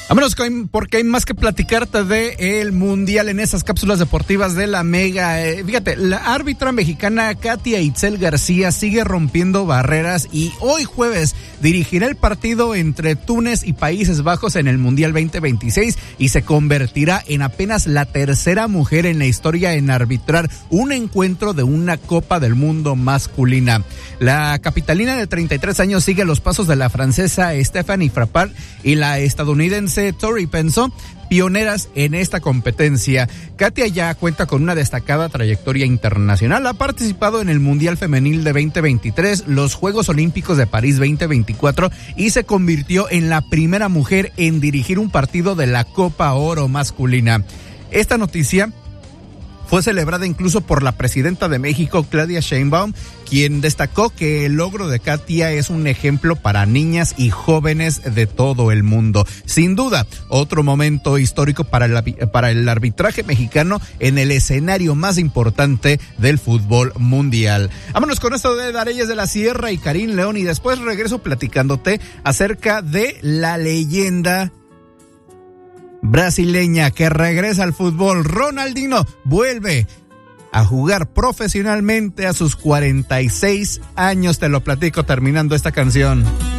Vámonos porque hay más que platicarte de el Mundial en esas cápsulas deportivas de la Mega. Fíjate, la árbitra mexicana Katia Itzel García sigue rompiendo barreras y hoy jueves dirigirá el partido entre Túnez y Países Bajos en el Mundial 2026 y se convertirá en apenas la tercera mujer en la historia en arbitrar un encuentro de una Copa del Mundo masculina. La capitalina de 33 años sigue los pasos de la francesa Stéphanie Frappart y la estadounidense Tori Penso, pioneras en esta competencia. Katia ya cuenta con una destacada trayectoria internacional. Ha participado en el Mundial Femenil de 2023, los Juegos Olímpicos de París 2024 y se convirtió en la primera mujer en dirigir un partido de la Copa Oro masculina. Esta noticia fue celebrada incluso por la presidenta de México, Claudia Sheinbaum, quien destacó que el logro de Katia es un ejemplo para niñas y jóvenes de todo el mundo. Sin duda, otro momento histórico para el arbitraje mexicano en el escenario más importante del fútbol mundial. Vámonos con esto de Dareyes de la Sierra y Karim León y después regreso platicándote acerca de la leyenda brasileña que regresa al fútbol. Ronaldinho vuelve a jugar profesionalmente a sus 46 años. Te lo platico terminando esta canción.